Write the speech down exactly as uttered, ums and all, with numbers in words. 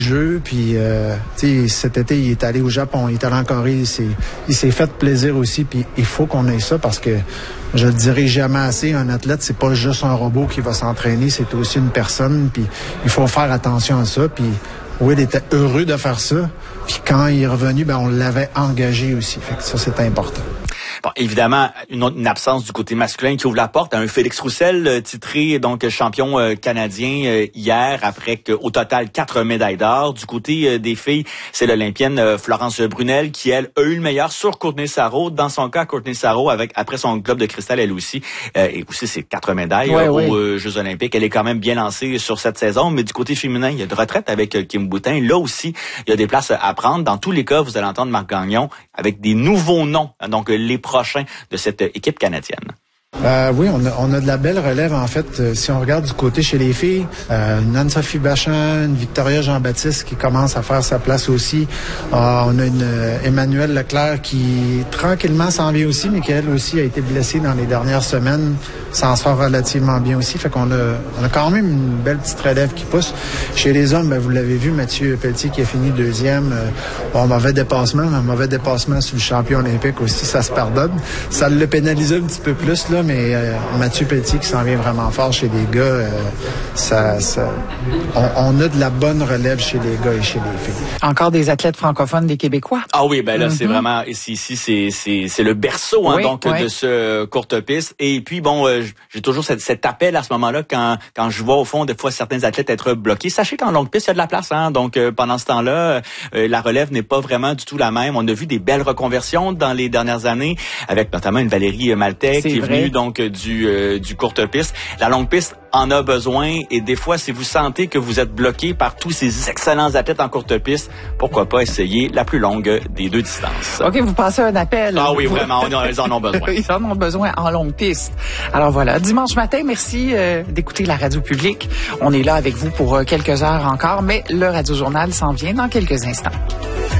jeu, puis euh, tu sais, cet été, il est allé au Japon, il est allé en Corée, il s'est, il s'est fait plaisir aussi, puis il faut qu'on ait ça parce que je le dirai jamais assez, un athlète, c'est pas juste un robot qui va s'entraîner, c'est aussi une personne, puis il faut faire attention à ça, puis Will était heureux de faire ça, puis quand il est revenu, ben on l'avait engagé aussi, fait que ça, c'est important. Bon, évidemment, une, autre, une absence du côté masculin qui ouvre la porte à un Félix Roussel, euh, titré donc champion euh, canadien euh, hier, après que, au total quatre médailles d'or. Du côté euh, des filles, c'est l'Olympienne euh, Florence Brunel qui, elle, a eu le meilleur sur Courtney Sarrault. Dans son cas, Courtney Sarrault, avec après son globe de cristal, elle aussi, euh, et aussi ses quatre médailles ouais, euh, ouais. aux euh, Jeux olympiques. Elle est quand même bien lancée sur cette saison. Mais du côté féminin, il y a de retraite avec euh, Kim Boutin. Là aussi, il y a des places à prendre. Dans tous les cas, vous allez entendre Marc Gagnon avec des nouveaux noms, donc euh, les prochains de cette équipe canadienne. Euh, oui, on a, on a de la belle relève, en fait. Euh, si on regarde du côté chez les filles, euh, une Anne-Sophie Bachand, une Victoria Jean-Baptiste qui commence à faire sa place aussi. Euh, on a une euh, Emmanuelle Leclerc qui, tranquillement, s'en vient aussi, mais qui, elle aussi, a été blessée dans les dernières semaines. S'en sort relativement bien aussi. Fait qu'on a, on a quand même une belle petite relève qui pousse. Chez les hommes, ben, vous l'avez vu, Mathieu Pelletier qui a fini deuxième. Euh, bon, mauvais dépassement, un mauvais dépassement sur le champion olympique aussi, ça se pardonne. Ça l'a pénalisé un petit peu plus, là, mais euh, Mathieu Pelletier qui s'en vient vraiment fort chez les gars, euh, ça, ça on, on a de la bonne relève chez les gars et chez les filles. Encore des athlètes francophones, des Québécois. Ah oui, ben là, mm-hmm. c'est vraiment, ici, ici c'est, c'est, c'est le berceau, hein, oui, donc, oui. de ce courte piste. Et puis, bon, euh, j'ai toujours cet, cet appel à ce moment-là quand, quand je vois, au fond, des fois, certains athlètes être bloqués. Sachez qu'en longue piste, il y a de la place, hein. Donc, euh, pendant ce temps-là, euh, la relève n'est pas vraiment du tout la même. On a vu des belles reconversions dans les dernières années, avec notamment une Valérie Maltais qui est venue, donc, du, euh, du courte piste. La longue piste en a besoin, et des fois, si vous sentez que vous êtes bloqué par tous ces excellents athlètes en courte piste, pourquoi pas essayer la plus longue des deux distances. OK, vous passez un appel. Ah oui, vraiment, on a, ils en ont besoin. Ils en ont besoin en longue piste. Alors voilà, dimanche matin, merci euh, d'écouter la radio publique. On est là avec vous pour euh, quelques heures encore, mais le Radio Journal s'en vient dans quelques instants.